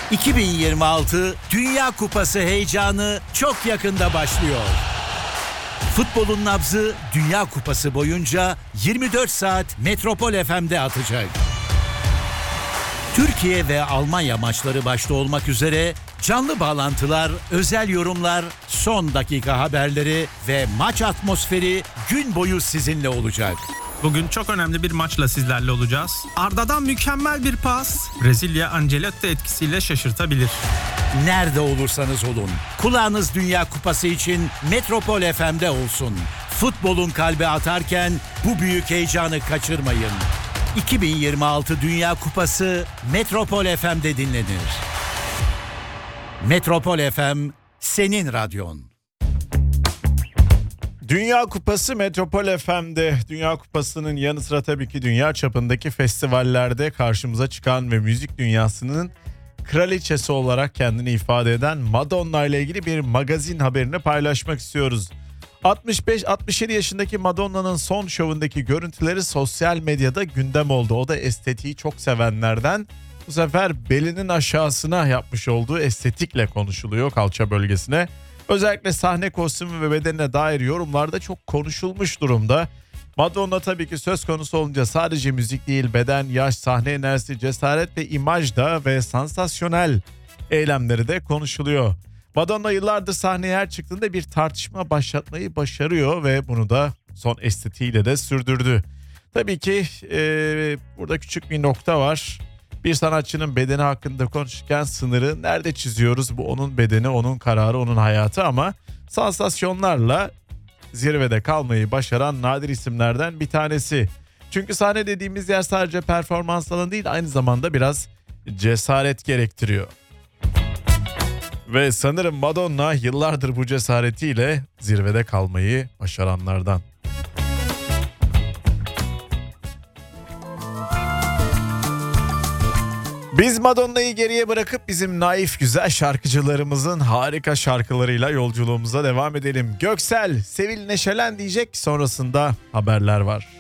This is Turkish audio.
2026 Dünya Kupası heyecanı çok yakında başlıyor. Futbolun nabzı Dünya Kupası boyunca 24 saat Metropol FM'de atacak. Türkiye ve Almanya maçları başta olmak üzere canlı bağlantılar, özel yorumlar, son dakika haberleri ve maç atmosferi gün boyu sizinle olacak. Bugün çok önemli bir maçla sizlerle olacağız. Arda'dan mükemmel bir pas. Brezilya Ancelotti etkisiyle şaşırtabilir. Nerede olursanız olun, kulağınız Dünya Kupası için Metropol FM'de olsun. Futbolun kalbi atarken bu büyük heyecanı kaçırmayın. 2026 Dünya Kupası Metropol FM'de dinlenir. Metropol FM, senin radyon. Dünya Kupası Metropol FM'de. Dünya Kupası'nın yanı sıra tabii ki dünya çapındaki festivallerde karşımıza çıkan ve müzik dünyasının kraliçesi olarak kendini ifade eden Madonna ile ilgili bir magazin haberini paylaşmak istiyoruz. 65-67 yaşındaki Madonna'nın son şovundaki görüntüleri sosyal medyada gündem oldu. O da estetiği çok sevenlerden. Bu sefer belinin aşağısına yapmış olduğu estetikle konuşuluyor, kalça bölgesine. Özellikle sahne kostümü ve bedenine dair yorumlarda çok konuşulmuş durumda. Madonna tabii ki söz konusu olunca sadece müzik değil, beden, yaş, sahne enerjisi, cesaret ve imaj da ve sansasyonel eylemleri de konuşuluyor. Madonna yıllardır sahneye her çıktığında bir tartışma başlatmayı başarıyor ve bunu da son estetiğiyle de sürdürdü. Tabii ki burada küçük bir nokta var. Bir sanatçının bedeni hakkında konuşurken sınırı nerede çiziyoruz? Bu onun bedeni, onun kararı, onun hayatı ama sansasyonlarla zirvede kalmayı başaran nadir isimlerden bir tanesi. Çünkü sahne dediğimiz yer sadece performans alanı değil, aynı zamanda biraz cesaret gerektiriyor. Ve sanırım Madonna yıllardır bu cesaretiyle zirvede kalmayı başaranlardan. Biz Madonna'yı geriye bırakıp bizim naif güzel şarkıcılarımızın harika şarkılarıyla yolculuğumuza devam edelim. Göksel, Sevil Neşelen diyecek, sonrasında haberler var.